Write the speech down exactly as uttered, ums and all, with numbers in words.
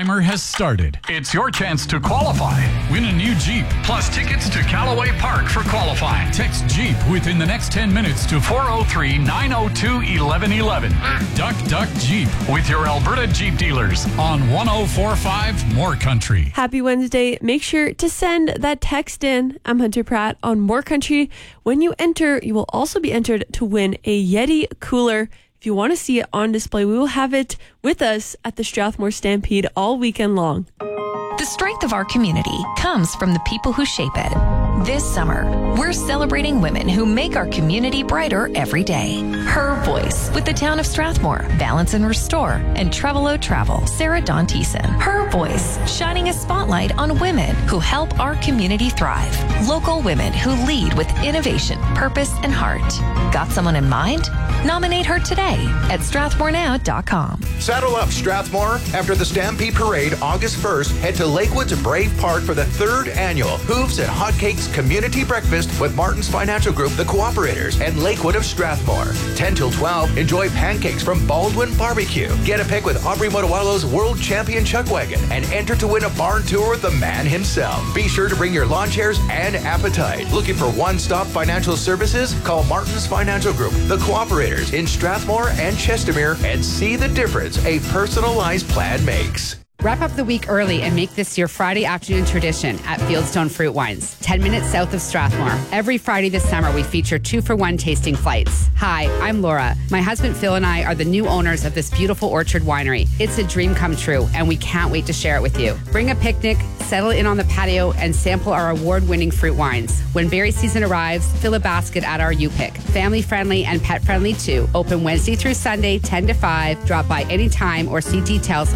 timer has started. It's your chance to qualify. Win a new Jeep, plus tickets to Callaway Park for qualifying. Text Jeep within the next ten minutes to four oh three, nine oh two, eleven eleven. Duck Duck Jeep with your Alberta Jeep dealers on one oh four point five More Country. Happy Wednesday. Make sure to send that text in. I'm Hunter Pratt on More Country. When you enter, you will also be entered to win a Yeti cooler. If you want to see it on display, we will have it with us at the Strathmore Stampede all weekend long. The strength of our community comes from the people who shape it. This summer, we're celebrating women who make our community brighter every day. Her Voice with the town of Strathmore, Balance and Restore, and Trevelo Travel, Sarah Dawn Thiessen. Her Voice, shining a spotlight on women who help our community thrive. Local women who lead with innovation, purpose, and heart. Got someone in mind? Nominate her today at strathmore now dot com. Saddle up, Strathmore. After the Stampede Parade, August first, head to Lakewood's Brave Park for the third annual Hooves and Hotcakes Community Breakfast with Martin's Financial Group, the Cooperators, and Lakewood of Strathmore. ten till twelve, enjoy pancakes from Baldwin Barbecue. Get a pic with Aubrey Motowalo's World Champion Chuck Wagon and enter to win a barn tour with the man himself. Be sure to bring your lawn chairs and appetite. Looking for one-stop financial services? Call Martin's Financial Group, the Cooperators in Strathmore and Chestermere, and see the difference a personalized plan makes. Wrap up the week early and make this your Friday afternoon tradition at Fieldstone Fruit Wines, ten minutes south of Strathmore. Every Friday this summer, we feature two-for-one tasting flights. Hi, I'm Laura. My husband Phil and I are the new owners of this beautiful orchard winery. It's a dream come true, and we can't wait to share it with you. Bring a picnic, settle in on the patio, and sample our award-winning fruit wines. When berry season arrives, fill a basket at our U-Pick. Family-friendly and pet-friendly too. Open Wednesday through Sunday, ten to five. Drop by anytime or see details